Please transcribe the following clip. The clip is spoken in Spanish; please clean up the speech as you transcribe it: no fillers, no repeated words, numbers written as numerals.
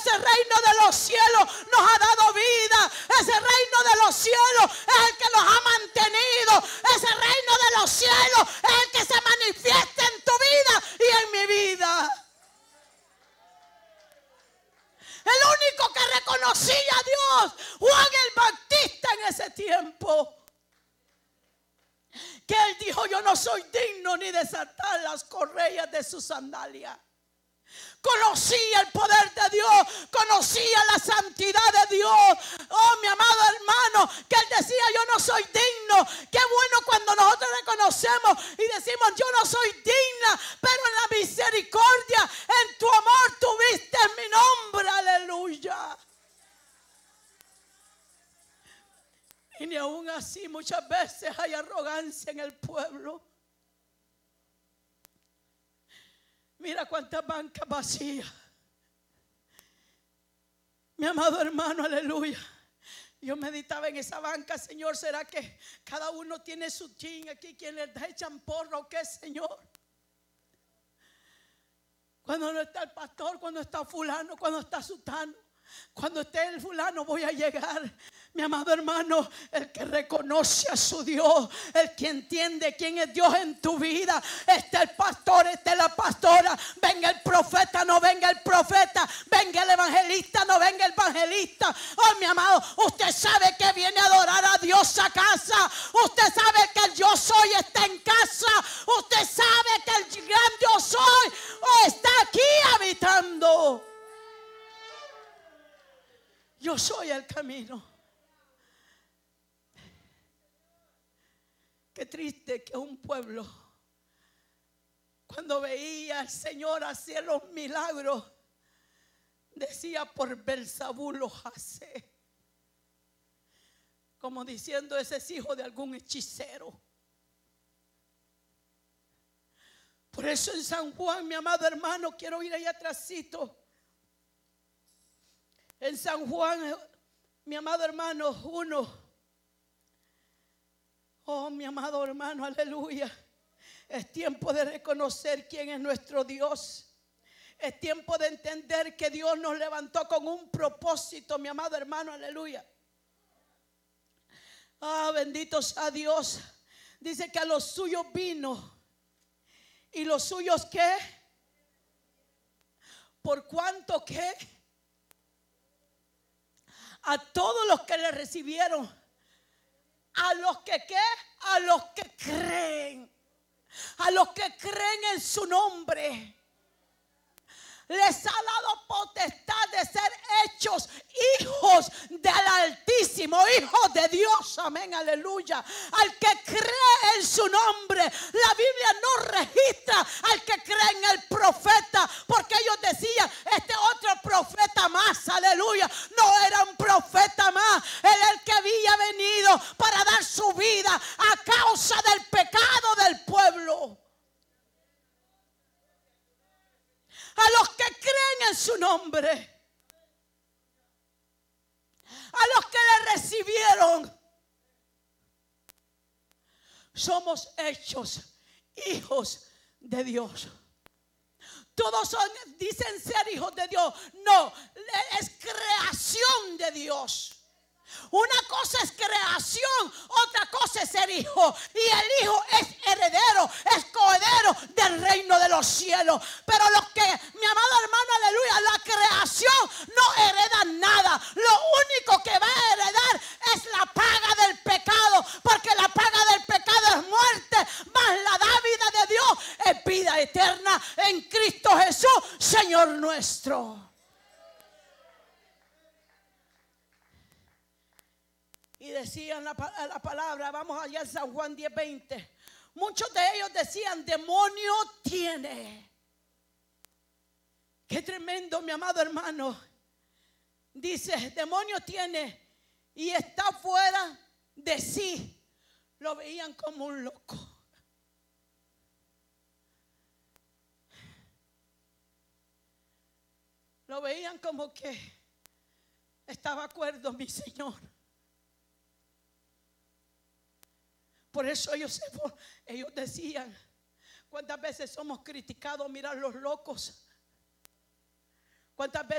Ese reino de los cielos nos ha dado vida. Ese reino de los cielos es el que nos ha mantenido. Ese reino de los cielos es el que se manifiesta en tu vida y en mi vida. El único que reconocía a Dios, Juan el Bautista, en ese tiempo. Que él dijo: yo no soy digno ni desatar las correas de sus sandalias. Conocía el poder de Dios, conocía la santidad de Dios. Oh, mi amado hermano, que él decía: yo no soy digno. Qué bueno cuando nosotros reconocemos y decimos: yo no soy digna, pero en la misericordia, en tu amor tuviste mi nombre. Aleluya. Y ni aún así muchas veces hay arrogancia en el pueblo. Mira cuántas bancas vacías. Mi amado hermano, aleluya. Yo meditaba en esa banca: Señor, ¿será que cada uno tiene su chin aquí? ¿Quién les echan porro o qué, Señor? Cuando no está el pastor, cuando está fulano, cuando está sutano, cuando esté el fulano, voy a llegar. Mi amado hermano, el que reconoce a su Dios, el que entiende quién es Dios en tu vida. Está el pastor, está la pastora, venga el profeta, no venga el profeta, venga el evangelista, no venga el evangelista. Oh, mi amado, usted sabe que viene a adorar a Dios a casa. Usted sabe que el yo soy está en casa. Usted sabe que el gran yo soy está aquí habitando. Yo soy el camino. Qué triste que un pueblo, cuando veía al Señor hacer los milagros, decía: por Belzabú los hace. Como diciendo: ese es hijo de algún hechicero. Por eso en San Juan, mi amado hermano, quiero ir allá atrásito. En San Juan, mi amado hermano, 1. Oh, mi amado hermano, aleluya. Es tiempo de reconocer quién es nuestro Dios. Es tiempo de entender que Dios nos levantó con un propósito, mi amado hermano, aleluya. Ah, bendito sea Dios. Dice que a los suyos vino. ¿Y los suyos qué? ¿Por cuánto qué? A todos los que le recibieron. A los que ¿qué? A los que creen. A los que creen en su nombre. Les ha dado potestad de ser hechos hijos del Altísimo, hijos de Dios, amén, aleluya. Al que cree en su nombre. La Biblia no registra al que cree en el profeta, porque ellos decían: este otro profeta más, aleluya. No era un profeta más, era el que había venido para dar su vida a causa del pecado del pueblo. A los que creen en su nombre, a los que le recibieron, somos hechos hijos de Dios. Todos dicen ser hijos de Dios. No, es creación de Dios. Una cosa es creación, otra cosa es ser hijo. Y el hijo es heredero, es coheredero del reino de los cielos. Pero los que, mi amado hermano, aleluya, la creación no hereda nada. Lo único que va a heredar es la paga del pecado. Porque la paga del pecado es muerte, mas la dávida de Dios es vida eterna en Cristo Jesús, Señor nuestro. Y decían la palabra, vamos allá en San Juan 10:20. Muchos de ellos decían: demonio tiene. Qué tremendo, mi amado hermano. Dice: demonio tiene y está fuera de sí. Lo veían como un loco. Lo veían como que estaba acuerdo mi Señor. Por eso ellos decían: ¿cuántas veces somos criticados? Mirar los locos. ¿Cuántas veces